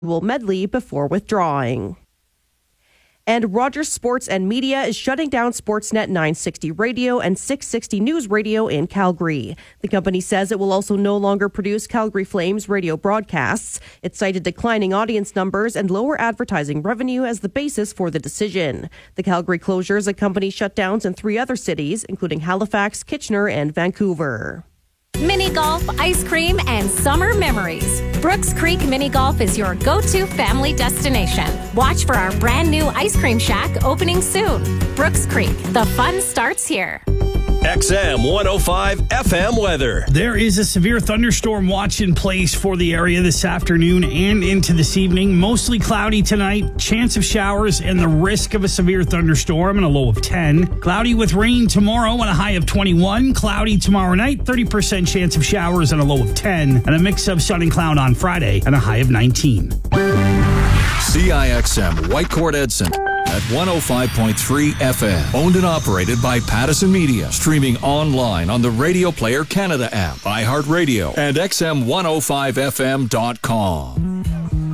medley before withdrawing. And Rogers Sports and Media is shutting down Sportsnet 960 Radio and 660 News Radio in Calgary. The company says it will also no longer produce Calgary Flames radio broadcasts. It cited declining audience numbers and lower advertising revenue as the basis for the decision. The Calgary closures accompany shutdowns in 3 other cities, including Halifax, Kitchener, and Vancouver. Mini golf, ice cream, and summer memories. Brooks Creek Mini Golf is your go-to family destination. Watch for our brand new ice cream shack opening soon. Brooks Creek, the fun starts here. XM 105 FM weather. There is a severe thunderstorm watch in place for the area this afternoon and into this evening. Mostly cloudy tonight, chance of showers and the risk of a severe thunderstorm and a low of 10. Cloudy with rain tomorrow and a high of 21. Cloudy tomorrow night, 30% chance of showers and a low of 10. And a mix of sun and cloud on Friday and a high of 19. CIXM Whitecourt Edson at 105.3 FM. Owned and operated by Pattison Media. Streaming online on the Radio Player Canada app, iHeartRadio, and XM105FM.com.